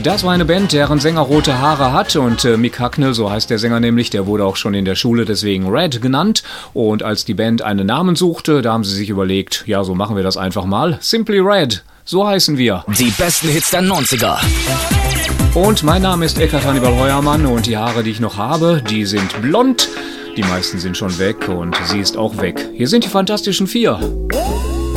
Das war eine Band, deren Sänger rote Haare hat und Mick Hucknall, so heißt der Sänger nämlich, der wurde auch schon in der Schule deswegen Red genannt. Und als die Band einen Namen suchte, da haben sie sich überlegt, ja, so machen wir das einfach mal. Simply Red, so heißen wir. Die besten Hits der 90er. Und mein Name ist Eckhard Hannibal Heuermann und die Haare, die ich noch habe, die sind blond. Die meisten sind schon weg und sie ist auch weg. Hier sind die Fantastischen Vier.